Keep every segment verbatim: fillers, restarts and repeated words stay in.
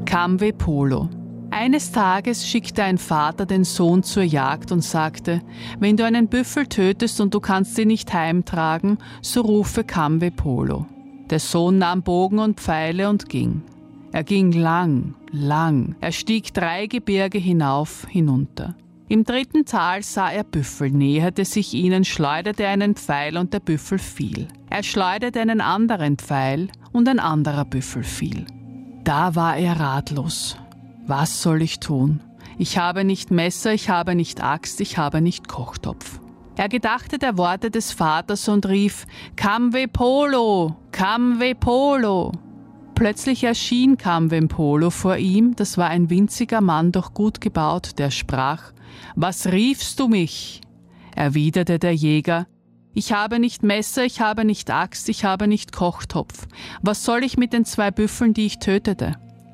Kamwe Polo. Eines Tages schickte ein Vater den Sohn zur Jagd und sagte, wenn du einen Büffel tötest und du kannst ihn nicht heimtragen, so rufe Kamwe Polo. Der Sohn nahm Bogen und Pfeile und ging. Er ging lang, lang. Er stieg drei Gebirge hinauf, hinunter. Im dritten Tal sah er Büffel, näherte sich ihnen, schleuderte einen Pfeil und der Büffel fiel. Er schleuderte einen anderen Pfeil und ein anderer Büffel fiel. Da war er ratlos. Was soll ich tun? Ich habe nicht Messer, ich habe nicht Axt, ich habe nicht Kochtopf. Er gedachte der Worte des Vaters und rief, Kamwe Polo, Kamwe Polo. Plötzlich erschien Kamwe Polo vor ihm, das war ein winziger Mann, doch gut gebaut, der sprach, was riefst du mich? Erwiderte der Jäger, ich habe nicht Messer, ich habe nicht Axt, ich habe nicht Kochtopf. Was soll ich mit den zwei Büffeln, die ich tötete?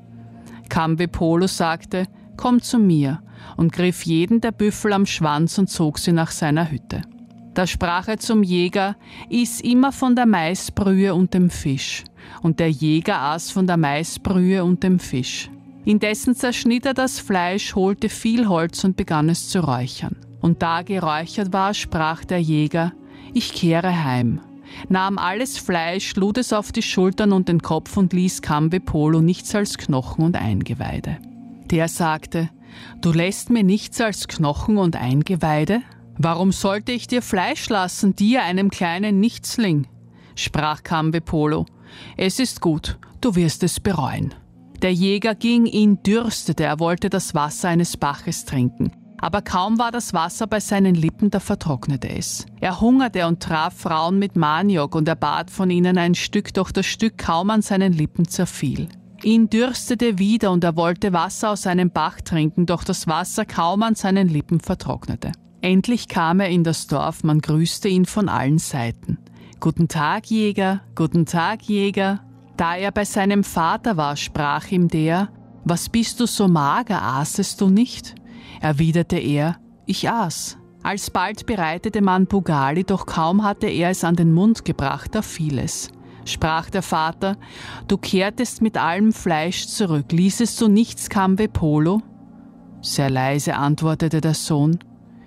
Kamwe Polo sagte, komm zu mir, und griff jeden der Büffel am Schwanz und zog sie nach seiner Hütte. Da sprach er zum Jäger, iss immer von der Maisbrühe und dem Fisch. Und der Jäger aß von der Maisbrühe und dem Fisch. Indessen zerschnitt er das Fleisch, holte viel Holz und begann es zu räuchern. Und da geräuchert war, sprach der Jäger, ich kehre heim, nahm alles Fleisch, lud es auf die Schultern und den Kopf und ließ Kamwe Polo nichts als Knochen und Eingeweide. Der sagte, du lässt mir nichts als Knochen und Eingeweide? Warum sollte ich dir Fleisch lassen, dir, einem kleinen Nichtsling? Sprach Kamwe Polo, es ist gut, du wirst es bereuen. Der Jäger ging, ihn dürstete, er wollte das Wasser eines Baches trinken. Aber kaum war das Wasser bei seinen Lippen, da vertrocknete es. Er hungerte und traf Frauen mit Maniok und er bat von ihnen ein Stück, doch das Stück kaum an seinen Lippen zerfiel. Ihn dürstete wieder und er wollte Wasser aus einem Bach trinken, doch das Wasser kaum an seinen Lippen vertrocknete. Endlich kam er in das Dorf, man grüßte ihn von allen Seiten. Guten Tag, Jäger, guten Tag, Jäger. Da er bei seinem Vater war, sprach ihm der, was bist du so mager, aßest du nicht? Erwiderte er, ich aß. Alsbald bereitete man Bugali, doch kaum hatte er es an den Mund gebracht, da fiel es. Sprach der Vater, du kehrtest mit allem Fleisch zurück, ließest du nichts Kamwe Polo? Sehr leise antwortete der Sohn,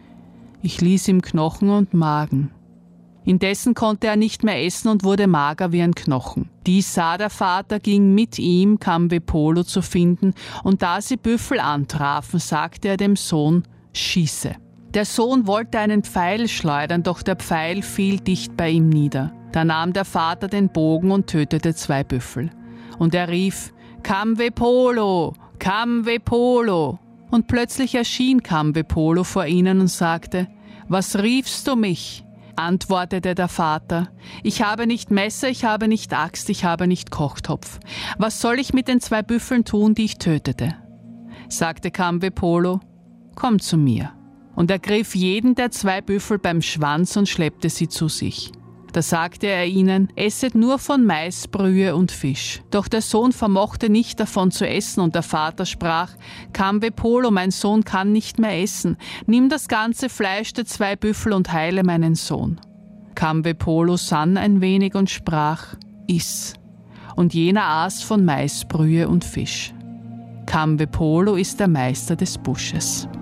ich ließ ihm Knochen und Magen. Indessen konnte er nicht mehr essen und wurde mager wie ein Knochen. Dies sah der Vater, ging mit ihm, Kamwe Polo zu finden, und da sie Büffel antrafen, sagte er dem Sohn, schieße. Der Sohn wollte einen Pfeil schleudern, doch der Pfeil fiel dicht bei ihm nieder. Da nahm der Vater den Bogen und tötete zwei Büffel. Und er rief, Kamwe Polo, Kamwe Polo. Und plötzlich erschien Kamwe Polo vor ihnen und sagte, was riefst du mich? Antwortete der Vater, ich habe nicht Messer, ich habe nicht Axt, ich habe nicht Kochtopf. Was soll ich mit den zwei Büffeln tun, die ich tötete? Sagte Kamwe Polo, komm zu mir. Und er griff jeden der zwei Büffel beim Schwanz und schleppte sie zu sich. Da sagte er ihnen, esset nur von Maisbrühe und Fisch. Doch der Sohn vermochte nicht davon zu essen und der Vater sprach, Kamwe Polo, mein Sohn kann nicht mehr essen. Nimm das ganze Fleisch der zwei Büffel und heile meinen Sohn. Kamwe Polo sann ein wenig und sprach, iss. Und jener aß von Maisbrühe und Fisch. Kamwe Polo ist der Meister des Busches.